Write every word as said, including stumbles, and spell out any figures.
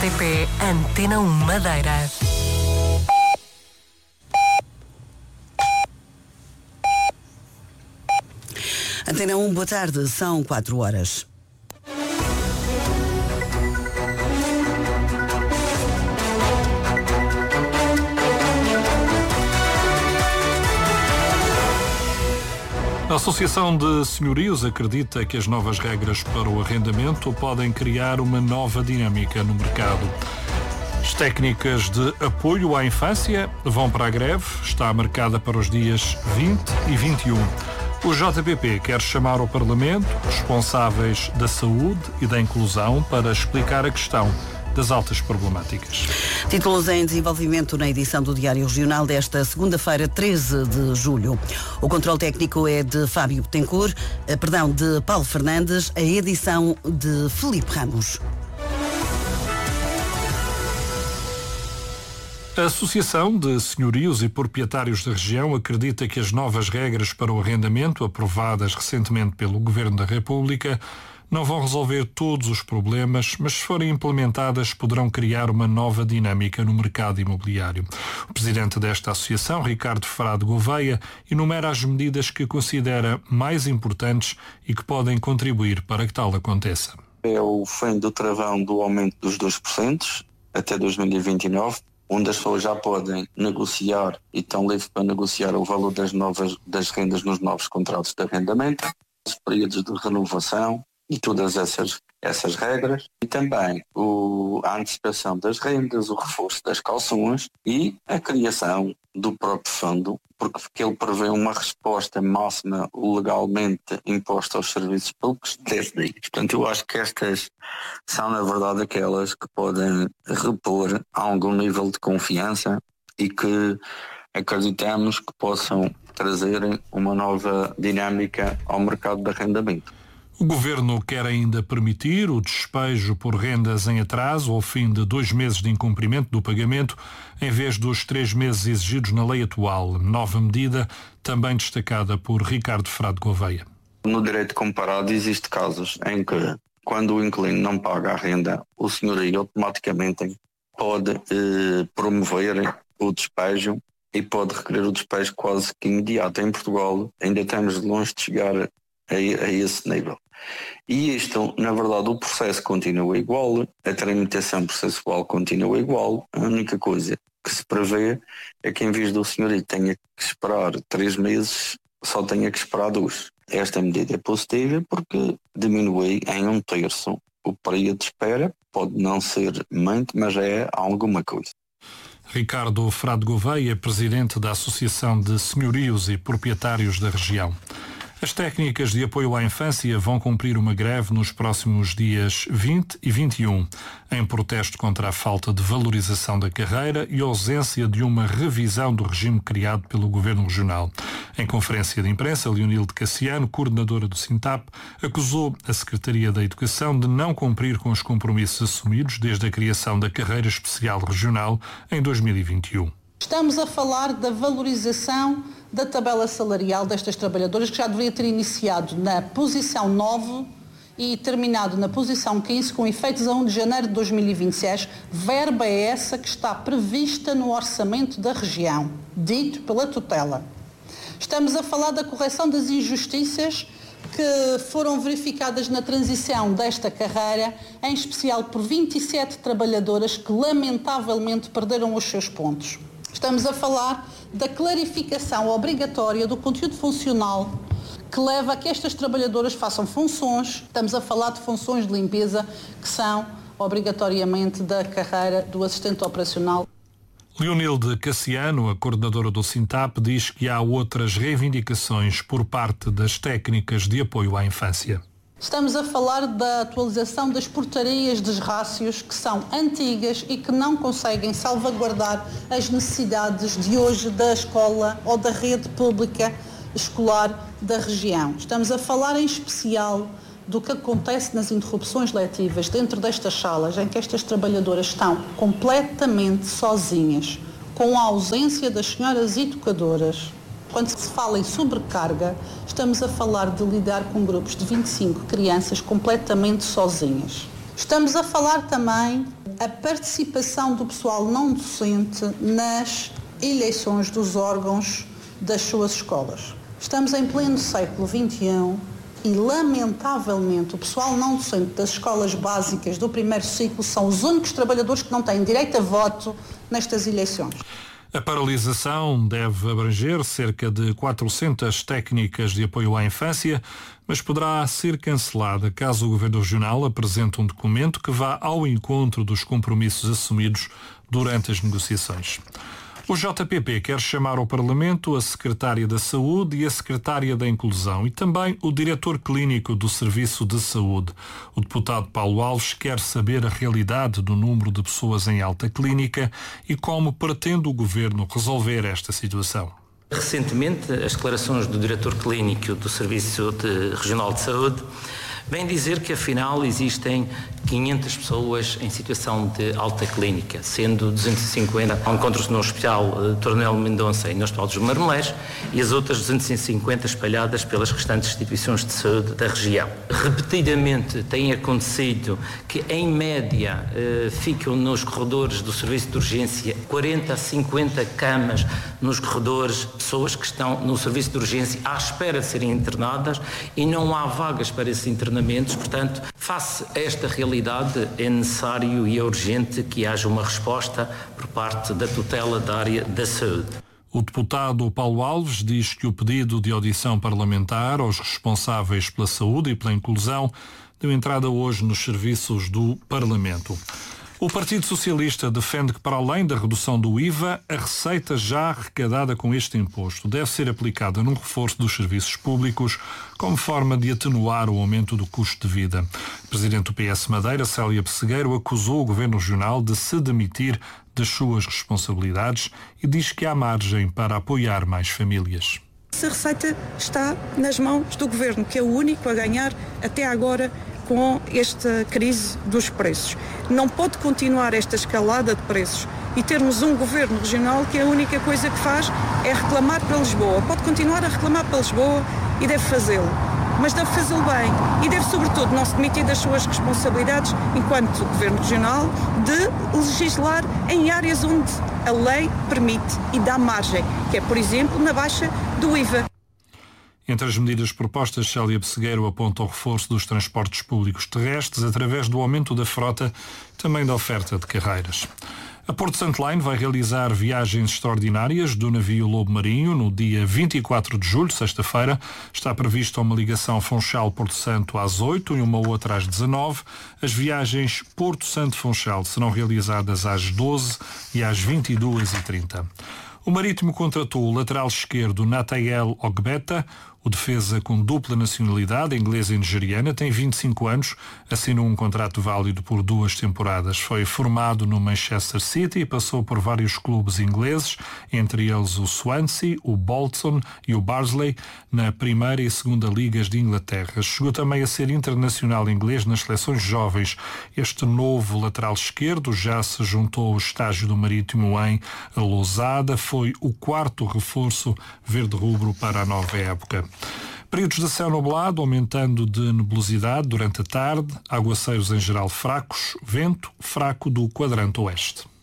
R T P Antena um Madeira. Antena um, boa tarde, são quatro horas. A Associação de Senhorios acredita que as novas regras para o arrendamento podem criar uma nova dinâmica no mercado. As técnicas de apoio à infância vão para a greve, está marcada para os dias vinte e vinte e um. O J P P quer chamar ao Parlamento responsáveis da saúde e da inclusão para explicar a questão das altas problemáticas. Títulos em desenvolvimento na edição do Diário Regional desta segunda-feira, treze de julho. O controle técnico é de Fábio Betancourt, perdão, de Paulo Fernandes, a edição de Filipe Ramos. A Associação de Senhorios e Proprietários da Região acredita que as novas regras para o arrendamento, aprovadas recentemente pelo Governo da República, não vão resolver todos os problemas, mas se forem implementadas poderão criar uma nova dinâmica no mercado imobiliário. O presidente desta associação, Ricardo Frade Gouveia, enumera as medidas que considera mais importantes e que podem contribuir para que tal aconteça. É o fim do travão do aumento dos dois por cento até dois mil e vinte e nove, onde as pessoas já podem negociar e estão livres para negociar o valor das, novas, das rendas nos novos contratos de arrendamento, os períodos de renovação e todas essas, essas regras, e também o, a antecipação das rendas, o reforço das calções e a criação do próprio fundo, porque ele prevê uma resposta máxima legalmente imposta aos serviços públicos de dez dias. Portanto, eu acho que estas são, na verdade, aquelas que podem repor algum nível de confiança e que acreditamos que possam trazer uma nova dinâmica ao mercado de arrendamento. O Governo quer ainda permitir o despejo por rendas em atraso ao fim de dois meses de incumprimento do pagamento, em vez dos três meses exigidos na lei atual. Nova medida, também destacada por Ricardo Frade Gouveia. No direito comparado existe casos em que, quando o inquilino não paga a renda, o senhorio automaticamente pode eh, promover o despejo e pode requerer o despejo quase que imediato. Em Portugal ainda estamos longe de chegar a, a esse nível. E isto, na verdade, o processo continua igual, a tramitação processual continua igual, a única coisa que se prevê é que em vez do senhorio tenha que esperar três meses, só tenha que esperar dois. Esta medida é positiva porque diminui em um terço o período de espera, pode não ser muito, mas é alguma coisa. Ricardo Frade Gouveia, presidente da Associação de Senhorios e Proprietários da Região. As técnicas de apoio à infância vão cumprir uma greve nos próximos dias vinte e vinte e um, em protesto contra a falta de valorização da carreira e a ausência de uma revisão do regime criado pelo Governo Regional. Em conferência de imprensa, Leonilde Cassiano, coordenadora do Sintap, acusou a Secretaria da Educação de não cumprir com os compromissos assumidos desde a criação da Carreira Especial Regional em dois mil e vinte e um. Estamos a falar da valorização da tabela salarial destas trabalhadoras, que já deveria ter iniciado na posição nove e terminado na posição quinze, com efeitos a primeiro de janeiro de dois mil e vinte e seis, verba é essa que está prevista no orçamento da região, dito pela tutela. Estamos a falar da correção das injustiças que foram verificadas na transição desta carreira, em especial por vinte e sete trabalhadoras que lamentavelmente perderam os seus pontos. Estamos a falar da clarificação obrigatória do conteúdo funcional que leva a que estas trabalhadoras façam funções, estamos a falar de funções de limpeza que são obrigatoriamente da carreira do assistente operacional. Leonilde Cassiano, a coordenadora do Sintap, diz que há outras reivindicações por parte das técnicas de apoio à infância. Estamos a falar da atualização das portarias dos rácios que são antigas e que não conseguem salvaguardar as necessidades de hoje da escola ou da rede pública escolar da região. Estamos a falar em especial do que acontece nas interrupções letivas dentro destas salas, em que estas trabalhadoras estão completamente sozinhas, com a ausência das senhoras educadoras. Quando se fala em sobrecarga, estamos a falar de lidar com grupos de vinte e cinco crianças completamente sozinhas. Estamos a falar também a participação do pessoal não docente nas eleições dos órgãos das suas escolas. Estamos em pleno século vinte e um e, lamentavelmente, o pessoal não docente das escolas básicas do primeiro ciclo são os únicos trabalhadores que não têm direito a voto nestas eleições. A paralisação deve abranger cerca de quatrocentas técnicas de apoio à infância, mas poderá ser cancelada caso o Governo Regional apresente um documento que vá ao encontro dos compromissos assumidos durante as negociações. O J P P quer chamar ao Parlamento a Secretária da Saúde e a Secretária da Inclusão e também o Diretor Clínico do Serviço de Saúde. O deputado Paulo Alves quer saber a realidade do número de pessoas em alta clínica e como pretende o Governo resolver esta situação. Recentemente, as declarações do Diretor Clínico do Serviço de Regional de Saúde vem dizer que, afinal, existem quinhentas pessoas em situação de alta clínica, sendo duzentos e cinquenta encontros no Hospital Tornel Mendonça e no Hospital dos Marmelés e as outras duzentas e cinquenta espalhadas pelas restantes instituições de saúde da região. Repetidamente tem acontecido que, em média, eh, ficam nos corredores do serviço de urgência quarenta a cinquenta camas nos corredores, pessoas que estão no serviço de urgência à espera de serem internadas e não há vagas para esses internamentos. Portanto, face a esta realidade, é necessário e é urgente que haja uma resposta por parte da tutela da área da saúde. O deputado Paulo Alves diz que o pedido de audição parlamentar aos responsáveis pela saúde e pela inclusão deu entrada hoje nos serviços do Parlamento. O Partido Socialista defende que, para além da redução do I V A, a receita já arrecadada com este imposto deve ser aplicada num reforço dos serviços públicos como forma de atenuar o aumento do custo de vida. A Presidente do P S Madeira, Célia Pessegueiro, acusou o Governo Regional de se demitir das suas responsabilidades e diz que há margem para apoiar mais famílias. Essa receita está nas mãos do Governo, que é o único a ganhar até agora com esta crise dos preços. Não pode continuar esta escalada de preços e termos um Governo Regional que a única coisa que faz é reclamar para Lisboa. Pode continuar a reclamar para Lisboa e deve fazê-lo, mas deve fazê-lo bem e deve, sobretudo, não se demitir das suas responsabilidades enquanto Governo Regional de legislar em áreas onde a lei permite e dá margem, que é, por exemplo, na baixa do I V A. Entre as medidas propostas, Célia Pessegueiro aponta o reforço dos transportes públicos terrestres através do aumento da frota e também da oferta de carreiras. A Porto Santo Line vai realizar viagens extraordinárias do navio Lobo Marinho no dia vinte e quatro de julho, sexta-feira. Está prevista uma ligação Funchal-Porto Santo às oito e uma outra às dezanove. As viagens Porto Santo-Funchal serão realizadas às doze e às vinte e duas e trinta. O Marítimo contratou o lateral esquerdo Natael Ogbeta. O defesa com dupla nacionalidade, inglesa e nigeriana, tem vinte e cinco anos, assinou um contrato válido por duas temporadas. Foi formado no Manchester City e passou por vários clubes ingleses, entre eles o Swansea, o Bolton e o Barnsley, na primeira e segunda ligas de Inglaterra. Chegou também a ser internacional inglês nas seleções jovens. Este novo lateral esquerdo já se juntou ao estágio do Marítimo em Lousada. Foi o quarto reforço verde-rubro para a nova época. Períodos de céu nublado, aumentando de nebulosidade durante a tarde, aguaceiros em geral fracos, vento fraco do quadrante oeste.